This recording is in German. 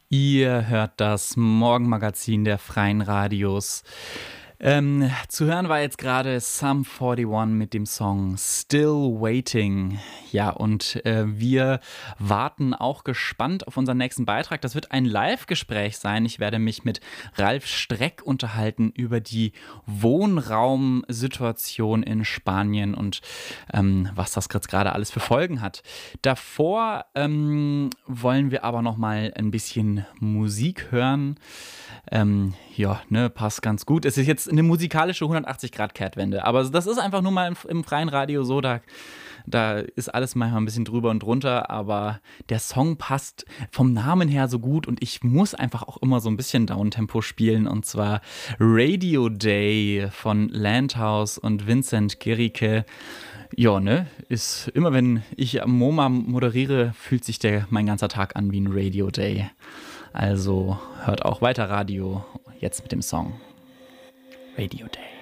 Ihr hört das Morgenmagazin der Freien Radios. Zu hören war jetzt gerade Sum 41 mit dem Song Still Waiting. Ja, und wir warten auch gespannt auf unseren nächsten Beitrag. Das wird ein Live-Gespräch sein. Ich werde mich mit Ralf Streck unterhalten über die Wohnraumsituation in Spanien und was das jetzt gerade alles für Folgen hat. Davor wollen wir aber noch mal ein bisschen Musik hören. Ja, ne, passt ganz gut. Es ist jetzt eine musikalische 180-Grad-Kehrtwende, aber das ist einfach nur mal im freien Radio so, da ist alles manchmal ein bisschen drüber und drunter, aber der Song passt vom Namen her so gut und ich muss einfach auch immer so ein bisschen Downtempo spielen, und zwar Radio Day von Landhaus und Vincent Gericke. Ja, ne, ist immer, wenn ich am MoMA moderiere, fühlt sich mein ganzer Tag an wie ein Radio Day. Also hört auch weiter Radio, jetzt mit dem Song Radio Day.